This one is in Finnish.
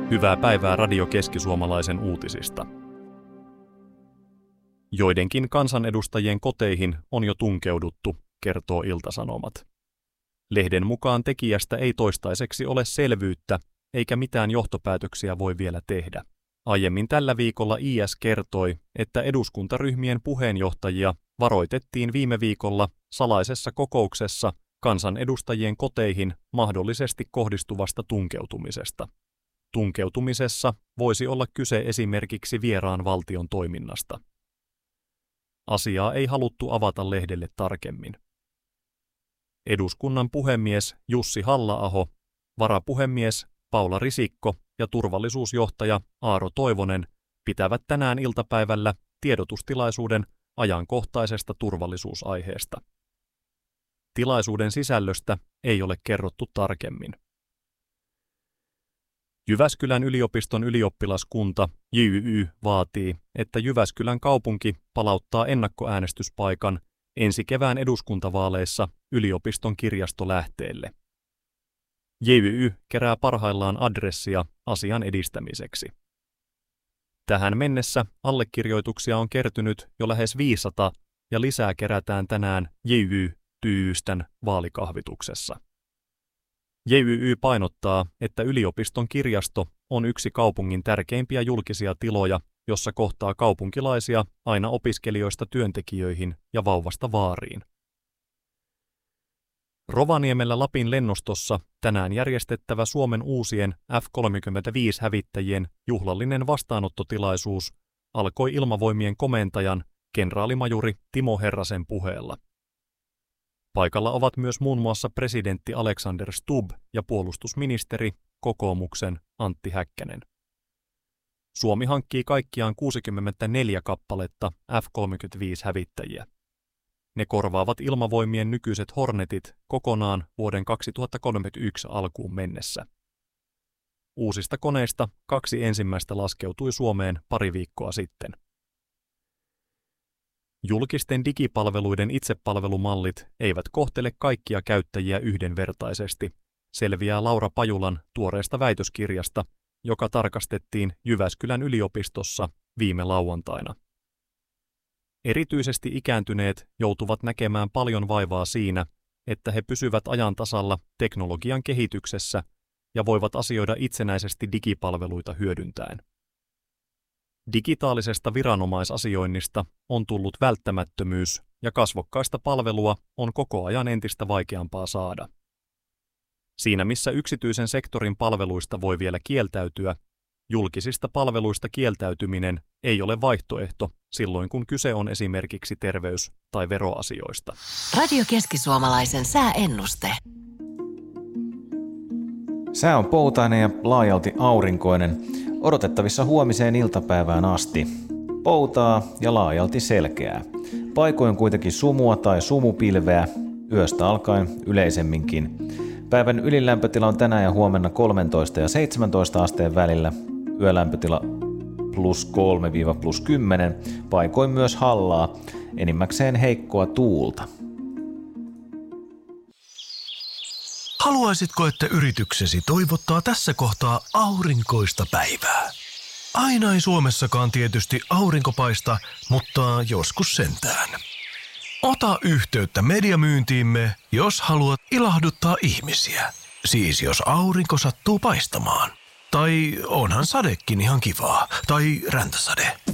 Hyvää päivää Radio Keski-Suomalaisen uutisista. Joidenkin kansanedustajien koteihin on jo tunkeuduttu, kertoo Ilta-Sanomat. Lehden mukaan tekijästä ei toistaiseksi ole selvyyttä, eikä mitään johtopäätöksiä voi vielä tehdä. Aiemmin tällä viikolla IS kertoi, että eduskuntaryhmien puheenjohtajia varoitettiin viime viikolla salaisessa kokouksessa kansanedustajien koteihin mahdollisesti kohdistuvasta tunkeutumisesta. Tunkeutumisessa voisi olla kyse esimerkiksi vieraan valtion toiminnasta. Asiaa ei haluttu avata lehdelle tarkemmin. Eduskunnan puhemies Jussi Halla-aho, varapuhemies Paula Risikko ja turvallisuusjohtaja Aaro Toivonen pitävät tänään iltapäivällä tiedotustilaisuuden ajankohtaisesta turvallisuusaiheesta. Tilaisuuden sisällöstä ei ole kerrottu tarkemmin. Jyväskylän yliopiston ylioppilaskunta JYY vaatii, että Jyväskylän kaupunki palauttaa ennakkoäänestyspaikan ensi kevään eduskuntavaaleissa yliopiston kirjastolähteelle. JYY kerää parhaillaan adressia asian edistämiseksi. Tähän mennessä allekirjoituksia on kertynyt jo lähes 500 ja lisää kerätään tänään JYY-tyystän vaalikahvituksessa. JYY painottaa, että yliopiston kirjasto on yksi kaupungin tärkeimpiä julkisia tiloja, jossa kohtaa kaupunkilaisia aina opiskelijoista työntekijöihin ja vauvasta vaariin. Rovaniemellä Lapin lennostossa tänään järjestettävä Suomen uusien F-35-hävittäjien juhlallinen vastaanottotilaisuus alkoi ilmavoimien komentajan, kenraalimajuri Timo Herrasen puheella. Paikalla ovat myös muun muassa presidentti Alexander Stubb ja puolustusministeri, kokoomuksen Antti Häkkänen. Suomi hankkii kaikkiaan 64 kappaletta F-35-hävittäjiä. Ne korvaavat ilmavoimien nykyiset Hornetit kokonaan vuoden 2031 alkuun mennessä. Uusista koneista 2 ensimmäistä laskeutui Suomeen pari viikkoa sitten. Julkisten digipalveluiden itsepalvelumallit eivät kohtele kaikkia käyttäjiä yhdenvertaisesti, selviää Laura Pajulan tuoreesta väitöskirjasta, joka tarkastettiin Jyväskylän yliopistossa viime lauantaina. Erityisesti ikääntyneet joutuvat näkemään paljon vaivaa siinä, että he pysyvät ajan tasalla teknologian kehityksessä ja voivat asioida itsenäisesti digipalveluita hyödyntäen. Digitaalisesta viranomaisasioinnista on tullut välttämättömyys ja kasvokkaista palvelua on koko ajan entistä vaikeampaa saada. Siinä missä yksityisen sektorin palveluista voi vielä kieltäytyä, julkisista palveluista kieltäytyminen ei ole vaihtoehto silloin, kun kyse on esimerkiksi terveys- tai veroasioista. Radio Keski-Suomalaisen sääennuste. Sää on poutainen ja laajalti aurinkoinen, odotettavissa huomiseen iltapäivään asti. Poutaa ja laajalti selkeää. Paikoin kuitenkin sumua tai sumupilveä, yöstä alkaen yleisemminkin. Päivän ylilämpötila on tänään ja huomenna 13 ja 17 asteen välillä. Yölämpötila +3–+10, paikoin myös hallaa, enimmäkseen heikkoa tuulta. Haluaisitko, että yrityksesi toivottaa tässä kohtaa aurinkoista päivää? Aina ei Suomessakaan tietysti aurinko paista, mutta joskus sentään. Ota yhteyttä mediamyyntiimme, jos haluat ilahduttaa ihmisiä. Siis jos aurinko sattuu paistamaan. Tai onhan sadekin ihan kivaa. Tai räntäsade.